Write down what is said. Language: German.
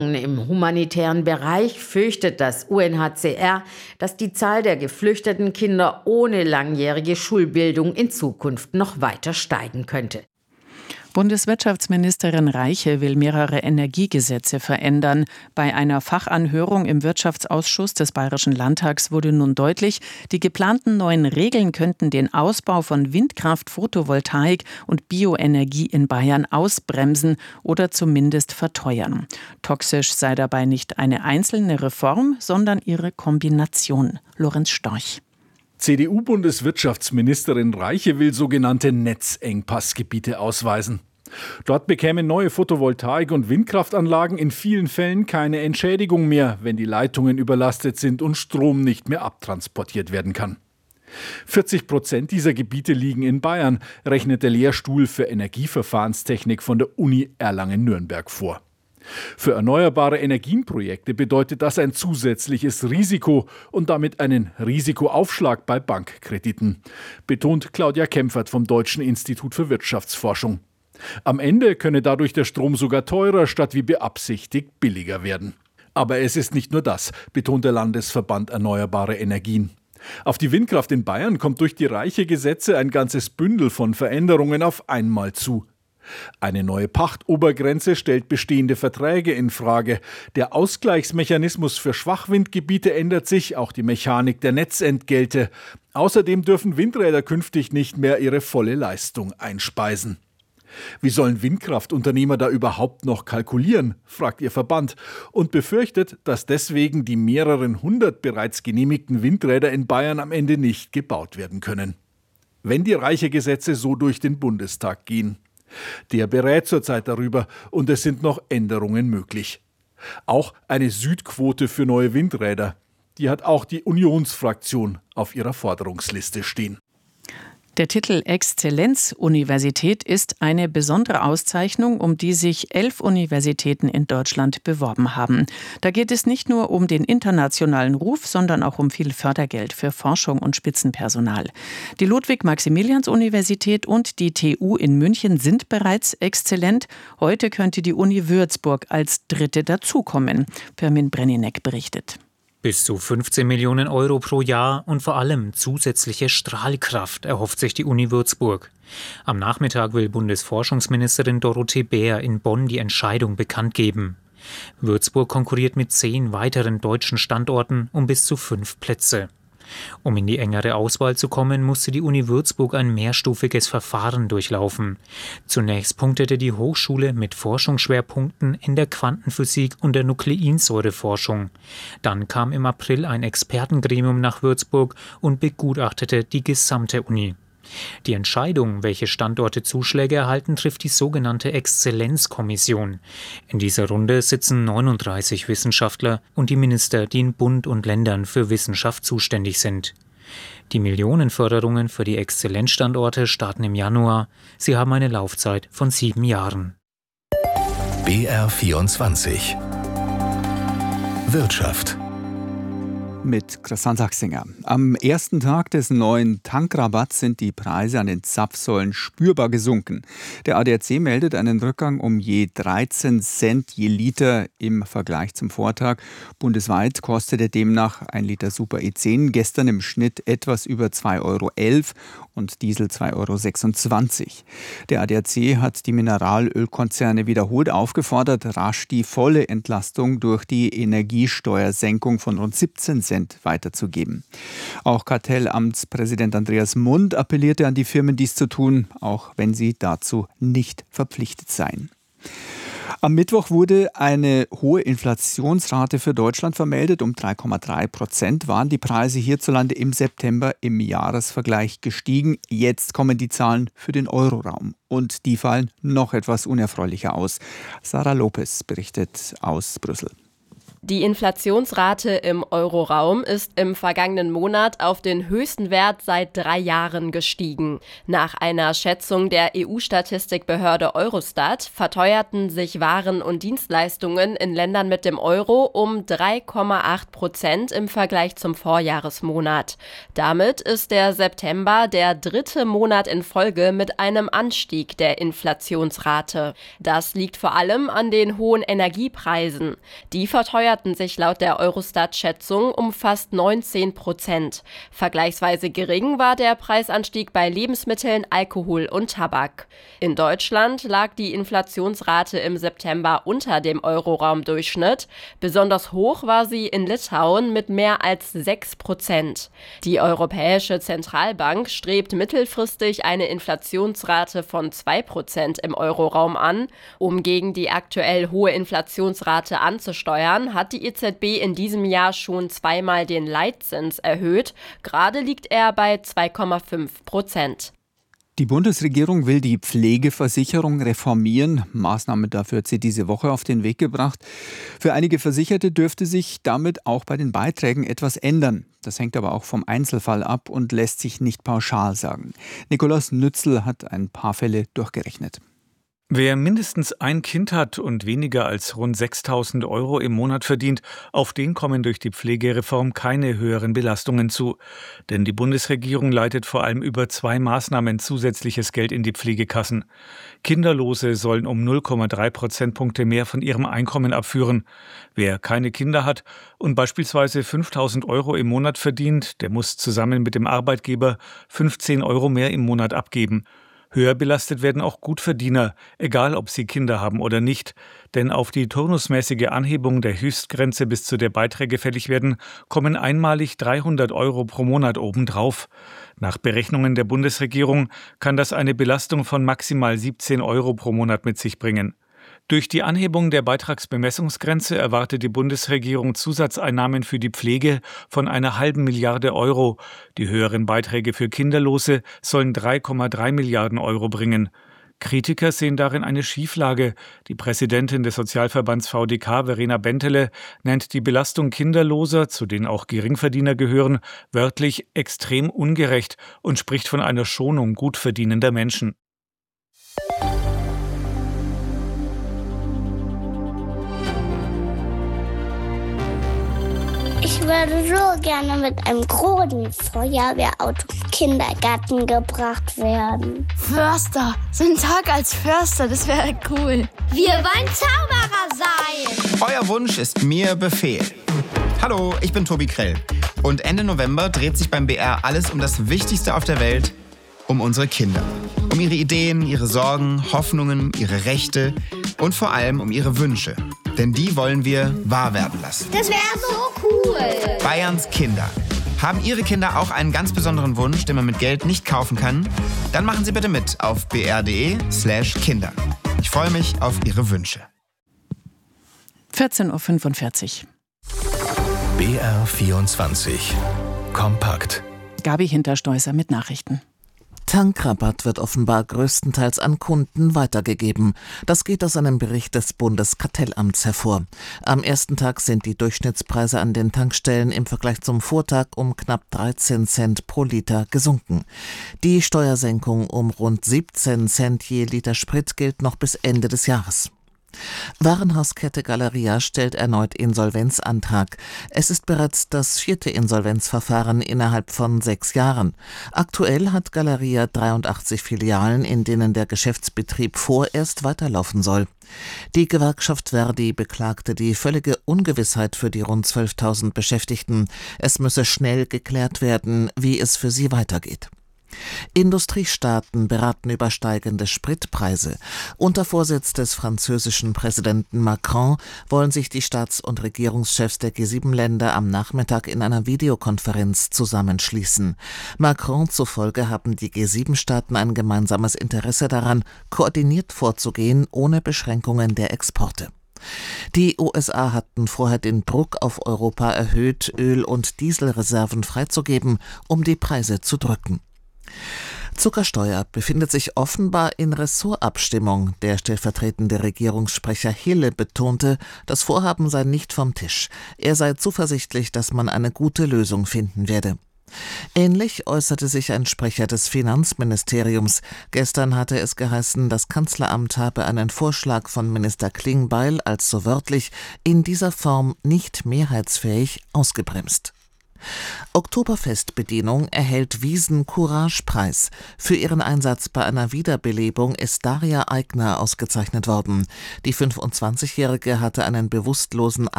Im humanitären Bereich fürchtet das UNHCR, dass die Zahl der geflüchteten Kinder ohne langjährige Schulbildung in Zukunft noch weiter steigen könnte. Bundeswirtschaftsministerin Reiche will mehrere Energiegesetze verändern. Bei einer Fachanhörung im Wirtschaftsausschuss des Bayerischen Landtags wurde nun deutlich, die geplanten neuen Regeln könnten den Ausbau von Windkraft, Photovoltaik und Bioenergie in Bayern ausbremsen oder zumindest verteuern. Toxisch sei dabei nicht eine einzelne Reform, sondern ihre Kombination. Lorenz Storch. CDU-Bundeswirtschaftsministerin Reiche will sogenannte Netzengpassgebiete ausweisen. Dort bekämen neue Photovoltaik- und Windkraftanlagen in vielen Fällen keine Entschädigung mehr, wenn die Leitungen überlastet sind und Strom nicht mehr abtransportiert werden kann. 40% dieser Gebiete liegen in Bayern, rechnet der Lehrstuhl für Energieverfahrenstechnik von der Uni Erlangen-Nürnberg vor. Für erneuerbare Energienprojekte bedeutet das ein zusätzliches Risiko und damit einen Risikoaufschlag bei Bankkrediten, betont Claudia Kempfert vom Deutschen Institut für Wirtschaftsforschung. Am Ende könne dadurch der Strom sogar teurer statt wie beabsichtigt billiger werden. Aber es ist nicht nur das, betont der Landesverband Erneuerbare Energien. Auf die Windkraft in Bayern kommt durch die Reiche-Gesetze ein ganzes Bündel von Veränderungen auf einmal zu. Eine neue Pachtobergrenze stellt bestehende Verträge in Frage. Der Ausgleichsmechanismus für Schwachwindgebiete ändert sich, auch die Mechanik der Netzentgelte. Außerdem dürfen Windräder künftig nicht mehr ihre volle Leistung einspeisen. Wie sollen Windkraftunternehmer da überhaupt noch kalkulieren, fragt ihr Verband und befürchtet, dass deswegen die mehreren hundert bereits genehmigten Windräder in Bayern am Ende nicht gebaut werden können. Wenn die Reiche-Gesetze so durch den Bundestag gehen. Der berät zurzeit darüber und es sind noch Änderungen möglich. Auch eine Südquote für neue Windräder. Die hat auch die Unionsfraktion auf ihrer Forderungsliste stehen. Der Titel Exzellenzuniversität ist eine besondere Auszeichnung, um die sich 11 Universitäten in Deutschland beworben haben. Da geht es nicht nur um den internationalen Ruf, sondern auch um viel Fördergeld für Forschung und Spitzenpersonal. Die Ludwig-Maximilians-Universität und die TU in München sind bereits exzellent. Heute könnte die Uni Würzburg als dritte dazukommen. Pirmin Brenninek berichtet. Bis zu 15 Millionen Euro pro Jahr und vor allem zusätzliche Strahlkraft erhofft sich die Uni Würzburg. Am Nachmittag will Bundesforschungsministerin Dorothee Bär in Bonn die Entscheidung bekannt geben. Würzburg konkurriert mit 10 weiteren deutschen Standorten um bis zu 5 Plätze. Um in die engere Auswahl zu kommen, musste die Uni Würzburg ein mehrstufiges Verfahren durchlaufen. Zunächst punktete die Hochschule mit Forschungsschwerpunkten in der Quantenphysik und der Nukleinsäureforschung. Dann kam im April ein Expertengremium nach Würzburg und begutachtete die gesamte Uni. Die Entscheidung, welche Standorte Zuschläge erhalten, trifft die sogenannte Exzellenzkommission. In dieser Runde sitzen 39 Wissenschaftler und die Minister, die in Bund und Ländern für Wissenschaft zuständig sind. Die Millionenförderungen für die Exzellenzstandorte starten im Januar. Sie haben eine Laufzeit von 7 Jahren. BR24 Wirtschaft mit Christian Sachsinger. Am ersten Tag des neuen Tankrabatts sind die Preise an den Zapfsäulen spürbar gesunken. Der ADAC meldet einen Rückgang um je 13 Cent je Liter im Vergleich zum Vortag. Bundesweit kostete demnach ein Liter Super E10 gestern im Schnitt etwas über 2,11 Euro und Diesel 2,26 Euro. Der ADAC hat die Mineralölkonzerne wiederholt aufgefordert, rasch die volle Entlastung durch die Energiesteuersenkung von rund 17 Cent weiterzugeben. Auch Kartellamtspräsident Andreas Mund appellierte an die Firmen, dies zu tun, auch wenn sie dazu nicht verpflichtet seien. Am Mittwoch wurde eine hohe Inflationsrate für Deutschland vermeldet. Um 3,3% waren die Preise hierzulande im September im Jahresvergleich gestiegen. Jetzt kommen die Zahlen für den Euroraum. Und die fallen noch etwas unerfreulicher aus. Sarah Lopez berichtet aus Brüssel. Die Inflationsrate im Euroraum ist im vergangenen Monat auf den höchsten Wert seit 3 Jahren gestiegen. Nach einer Schätzung der EU-Statistikbehörde Eurostat verteuerten sich Waren und Dienstleistungen in Ländern mit dem Euro um 3,8% im Vergleich zum Vorjahresmonat. Damit ist der September der 3. Monat in Folge mit einem Anstieg der Inflationsrate. Das liegt vor allem an den hohen Energiepreisen. Die verteuerten sich laut der Eurostat-Schätzung um fast 19%. Vergleichsweise gering war der Preisanstieg bei Lebensmitteln, Alkohol und Tabak. In Deutschland lag die Inflationsrate im September unter dem Euroraumdurchschnitt. Besonders hoch war sie in Litauen mit mehr als 6%. Die Europäische Zentralbank strebt mittelfristig eine Inflationsrate von 2% im Euroraum an. Um gegen die aktuell hohe Inflationsrate anzusteuern, hat die EZB in diesem Jahr schon 2-mal den Leitzins erhöht. Gerade liegt er bei 2,5%. Die Bundesregierung will die Pflegeversicherung reformieren. Maßnahmen dafür hat sie diese Woche auf den Weg gebracht. Für einige Versicherte dürfte sich damit auch bei den Beiträgen etwas ändern. Das hängt aber auch vom Einzelfall ab und lässt sich nicht pauschal sagen. Nikolaus Nützel hat ein paar Fälle durchgerechnet. Wer mindestens ein Kind hat und weniger als rund 6.000 € im Monat verdient, auf den kommen durch die Pflegereform keine höheren Belastungen zu. Denn die Bundesregierung leitet vor allem über 2 Maßnahmen zusätzliches Geld in die Pflegekassen. Kinderlose sollen um 0,3 Prozentpunkte mehr von ihrem Einkommen abführen. Wer keine Kinder hat und beispielsweise 5.000 € im Monat verdient, der muss zusammen mit dem Arbeitgeber 15 € mehr im Monat abgeben. Höher belastet werden auch Gutverdiener, egal ob sie Kinder haben oder nicht. Denn auf die turnusmäßige Anhebung der Höchstgrenze, bis zu der Beiträge fällig werden, kommen einmalig 300 € pro Monat obendrauf. Nach Berechnungen der Bundesregierung kann das eine Belastung von maximal 17 € pro Monat mit sich bringen. Durch die Anhebung der Beitragsbemessungsgrenze erwartet die Bundesregierung Zusatzeinnahmen für die Pflege von einer halben Milliarde €. Die höheren Beiträge für Kinderlose sollen 3,3 Milliarden € bringen. Kritiker sehen darin eine Schieflage. Die Präsidentin des Sozialverbands VDK, Verena Bentele, nennt die Belastung Kinderloser, zu denen auch Geringverdiener gehören, wörtlich extrem ungerecht und spricht von einer Schonung gut verdienender Menschen. Ich würde so gerne mit einem großen Feuerwehrauto im Kindergarten gebracht werden. Förster, so ein Tag als Förster, das wäre cool. Wir wollen Zauberer sein. Euer Wunsch ist mir Befehl. Hallo, ich bin Tobi Krell. Und Ende November dreht sich beim BR alles um das Wichtigste auf der Welt, um unsere Kinder. Um ihre Ideen, ihre Sorgen, Hoffnungen, ihre Rechte und vor allem um ihre Wünsche. Denn die wollen wir wahr werden lassen. Das wäre so cool. Bayerns Kinder. Haben Ihre Kinder auch einen ganz besonderen Wunsch, den man mit Geld nicht kaufen kann? Dann machen Sie bitte mit auf br.de/Kinder. Ich freue mich auf Ihre Wünsche. 14:45 Uhr. BR24 Kompakt. Gabi Hinterstoißer mit Nachrichten. Tankrabatt wird offenbar größtenteils an Kunden weitergegeben. Das geht aus einem Bericht des Bundeskartellamts hervor. Am ersten Tag sind die Durchschnittspreise an den Tankstellen im Vergleich zum Vortag um knapp 13 Cent pro Liter gesunken. Die Steuersenkung um rund 17 Cent je Liter Sprit gilt noch bis Ende des Jahres. Warenhauskette Galeria stellt erneut Insolvenzantrag. Es ist bereits das 4. Insolvenzverfahren innerhalb von 6 Jahren. Aktuell hat Galeria 83 Filialen, in denen der Geschäftsbetrieb vorerst weiterlaufen soll. Die Gewerkschaft Verdi beklagte die völlige Ungewissheit für die rund 12.000 Beschäftigten. Es müsse schnell geklärt werden, wie es für sie weitergeht. Industriestaaten beraten über steigende Spritpreise. Unter Vorsitz des französischen Präsidenten Macron wollen sich die Staats- und Regierungschefs der G7-Länder am Nachmittag in einer Videokonferenz zusammenschließen. Macron zufolge haben die G7-Staaten ein gemeinsames Interesse daran, koordiniert vorzugehen, ohne Beschränkungen der Exporte. Die USA hatten vorher den Druck auf Europa erhöht, Öl- und Dieselreserven freizugeben, um die Preise zu drücken. Zuckersteuer befindet sich offenbar in Ressortabstimmung. Der stellvertretende Regierungssprecher Hille betonte, das Vorhaben sei nicht vom Tisch. Er sei zuversichtlich, dass man eine gute Lösung finden werde. Ähnlich äußerte sich ein Sprecher des Finanzministeriums. Gestern hatte es geheißen, das Kanzleramt habe einen Vorschlag von Minister Klingbeil als so wörtlich in dieser Form nicht mehrheitsfähig ausgebremst. Oktoberfestbedienung erhält Wiesn-Courage-Preis. Für ihren Einsatz bei einer Wiederbelebung ist Daria Eigner ausgezeichnet worden. Die 25-Jährige hatte einen bewusstlosen